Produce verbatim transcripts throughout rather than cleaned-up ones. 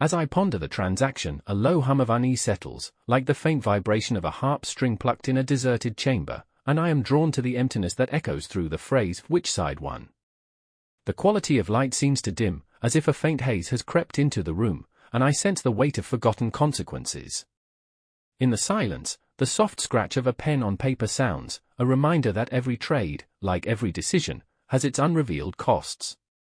As I ponder the transaction, a low hum of unease settles, like the faint vibration of a harp string plucked in a deserted chamber, and I am drawn to the emptiness that echoes through the phrase, "Which side won?" The quality of light seems to dim, as if a faint haze has crept into the room, and I sense the weight of forgotten consequences. In the silence, the soft scratch of a pen on paper sounds, a reminder that every trade, like every decision, has its unrevealed costs.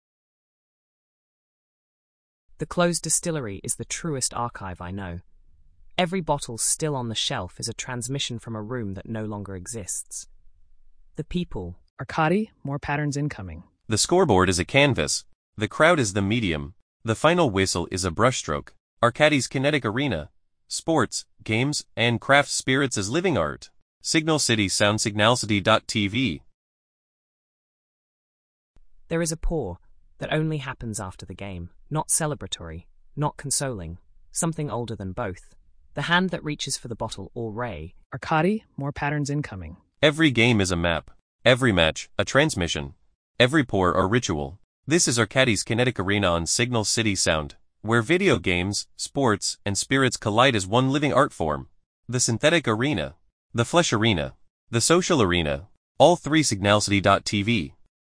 The closed distillery is the truest archive I know. Every bottle still on the shelf is a transmission from a room that no longer exists. The people. Arkady, more patterns incoming. The scoreboard is a canvas. The crowd is the medium. The final whistle is a brushstroke. Arkady's kinetic arena. Sports, games, and craft spirits as living art. Signal City Sound Signalcity dot T V. There is a pour that only happens after the game, not celebratory, not consoling, something older than both. The hand that reaches for the bottle or ray. Arkady, more patterns incoming. Every game is a map. Every match, a transmission. Every pour a ritual. This is Arkady's kinetic arena on Signal City Sound, where video games, sports, and spirits collide as one living art form. The synthetic arena, the flesh arena, the social arena, all three Signalcity dot T V.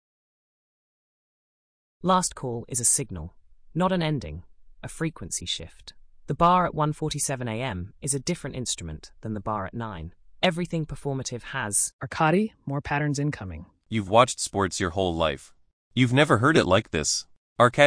Last call is a signal, not an ending, a frequency shift. The bar at one forty-seven a m is a different instrument than the bar at nine. Everything performative has. Arkady, more patterns incoming. You've watched sports your whole life. You've never heard it like this. Arkady